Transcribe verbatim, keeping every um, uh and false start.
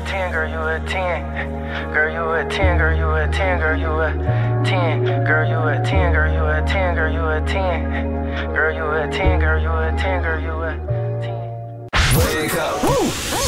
ten, girl, you a ten. Girl, you a ten, girl, you a ten, girl, you a ten. Girl, you a ten, girl, you a ten, girl, you a ten. Girl, you a ten, girl, you a ten, girl, you a ten. Wake up. Woo.